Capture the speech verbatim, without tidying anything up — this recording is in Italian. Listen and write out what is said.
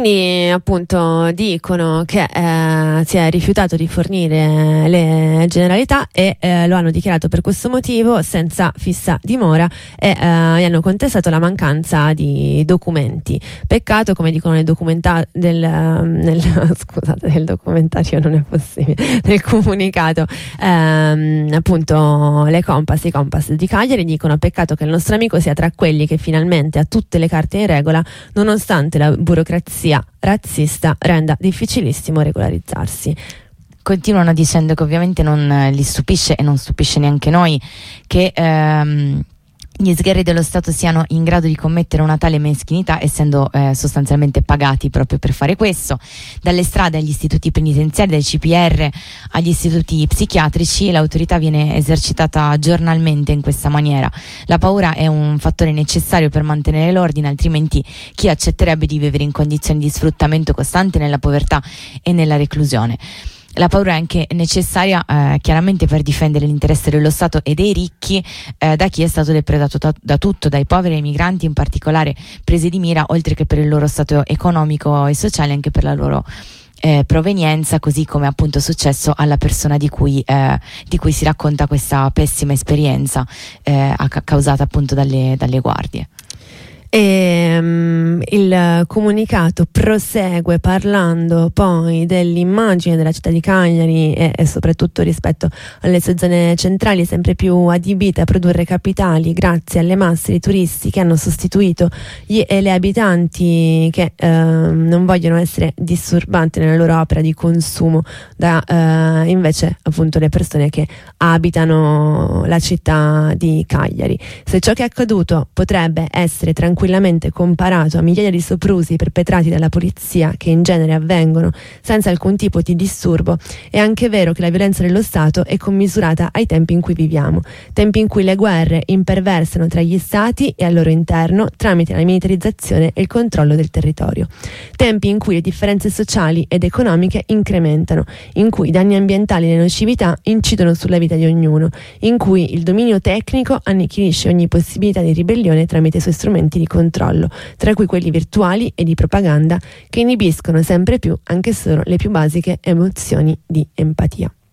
Quindi appunto dicono che eh, si è rifiutato di fornire le generalità e eh, lo hanno dichiarato per questo motivo senza fissa dimora e eh, gli hanno contestato la mancanza di documenti. Peccato, come dicono nel documenta- del, nel, scusate, nel documentario non è possibile, nel comunicato ehm, appunto le Compass, i Compass di Cagliari dicono: peccato che il nostro amico sia tra quelli che finalmente ha tutte le carte in regola nonostante la burocrazia razzista renda difficilissimo regolarizzarsi. Continuano dicendo che ovviamente non li stupisce e non stupisce neanche noi che ehm, gli sgherri dello Stato siano in grado di commettere una tale meschinità, essendo eh, sostanzialmente pagati proprio per fare questo. Dalle strade agli istituti penitenziari, dai C P R agli istituti psichiatrici, l'autorità viene esercitata giornalmente in questa maniera. La paura è un fattore necessario per mantenere l'ordine, altrimenti chi accetterebbe di vivere in condizioni di sfruttamento costante nella povertà e nella reclusione? La paura è anche necessaria eh, chiaramente per difendere l'interesse dello Stato e dei ricchi eh, da chi è stato depredato da, da tutto, dai poveri e ai migranti in particolare presi di mira, oltre che per il loro stato economico e sociale, anche per la loro eh, provenienza, così come appunto è successo alla persona di cui, eh, di cui si racconta questa pessima esperienza eh, causata appunto dalle, dalle guardie. E, um, il comunicato prosegue parlando poi dell'immagine della città di Cagliari e, e soprattutto rispetto alle sue zone centrali, sempre più adibite a produrre capitali grazie alle masse di turisti che hanno sostituito gli e le abitanti che eh, non vogliono essere disturbati nella loro opera di consumo da eh, invece appunto le persone che abitano la città di Cagliari. Se ciò che è accaduto potrebbe essere tranquillamente comparato a migliaia di soprusi perpetrati dalla polizia, che in genere avvengono senza alcun tipo di disturbo, è anche vero che la violenza dello Stato è commisurata ai tempi in cui viviamo, tempi in cui le guerre imperversano tra gli stati e al loro interno tramite la militarizzazione e il controllo del territorio, tempi in cui le differenze sociali ed economiche incrementano, in cui i danni ambientali e le nocività incidono sulla vita di ognuno, in cui il dominio tecnico annichilisce ogni possibilità di ribellione tramite i suoi strumenti di controllo, tra cui quelli virtuali e di propaganda che inibiscono sempre più anche solo le più basiche emozioni di empatia.